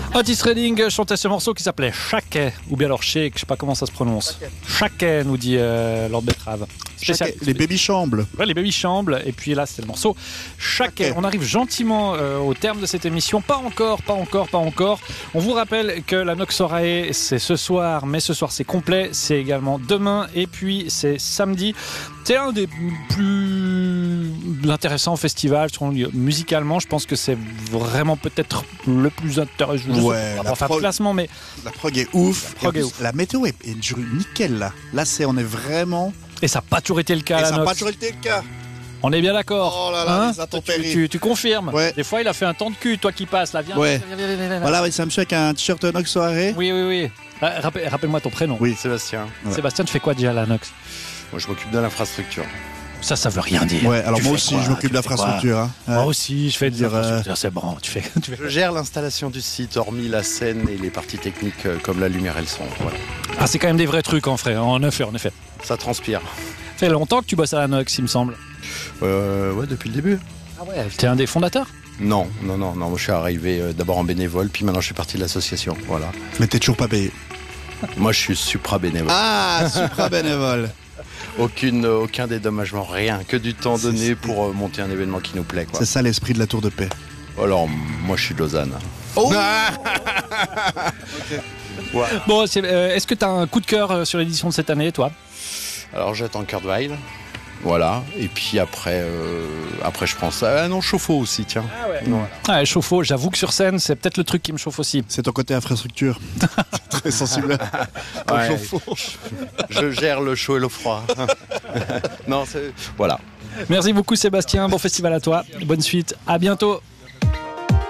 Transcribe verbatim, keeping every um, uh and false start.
Otis Redding chantait ce morceau qui s'appelait Shaké, ou bien alors Shake, je sais pas comment ça se prononce. Shaké, nous dit euh, Lord Betrave. Spécial. Les Baby Chambles. Ouais, les Baby Chambles. Et puis là, c'était le morceau Shaké. On arrive gentiment euh, au terme de cette émission. Pas encore, pas encore, pas encore. On vous rappelle que la Noxorae, c'est ce soir, mais ce soir c'est complet. C'est également demain et puis c'est samedi. C'est un des plus intéressants festivals musicalement. Je pense que c'est vraiment peut-être le plus intéressant. Ouais, on va la faire prog, de classement, mais la prog est ouf. La, prog est plus, ouf. La météo est, est nickel là. Là, c'est on est vraiment. Et ça n'a pas toujours été le cas. Et la ça n'a Nox. pas toujours été le cas. On est bien d'accord. Oh là là, hein les intempéries. tu, tu, tu confirmes. Ouais. Des fois, il a fait un temps de cul, toi qui passes là. Viens, ouais. viens, viens, viens, viens, viens. Voilà, c'est un monsieur avec un t-shirt Nox Soirée. Oui, oui, oui. Ah, rappel, rappelle-moi ton prénom. Oui, Sébastien. Ouais. Sébastien, tu fais quoi déjà à la Nox? Moi, je m'occupe de l'infrastructure. Ça, ça veut rien dire. Ouais, alors tu moi aussi, quoi je m'occupe de l'infrastructure. Hein. Ouais. Moi aussi, je fais des dire, infrastructures. C'est bon. Tu fais, tu fais... Je gère l'installation du site, hormis la scène et les parties techniques euh, comme la lumière et le son. Voilà. Ah, c'est quand même des vrais trucs en vrai. En effet, en effet. Ça transpire. Ça fait longtemps que tu bosses à la Nox, il me semble. Euh, ouais, depuis le début. Ah ouais. T'es un des fondateurs? Non, non, non, non. Moi, je suis arrivé euh, d'abord en bénévole, puis maintenant je suis parti de l'association. Voilà. Mais t'es toujours pas payé. Moi, je suis supra-bénévole. Ah, supra-bénévole. Aucune, euh, aucun dédommagement, rien. Que du temps donné c'est... pour euh, monter un événement qui nous plaît. Quoi. C'est ça l'esprit de la Tour de Paix. Alors, moi, je suis de Lausanne. Oh okay. Ouais. Bon, c'est, euh, est-ce que tu as un coup de cœur sur l'édition de cette année, toi? Alors, j'attends Kurt Weill. Voilà. Et puis après, euh, après je prends ça. Ah non, chauffe-eau aussi, tiens. Ah ouais. Voilà. Ah, chauffe-eau, j'avoue que sur scène, c'est peut-être le truc qui me chauffe aussi. C'est ton côté infrastructure. Très sensible. Ouais, chauffe-eau. Je gère le chaud et le froid. Non, c'est... Voilà. Merci beaucoup, Sébastien. Bon festival à toi. Bonne suite. À bientôt.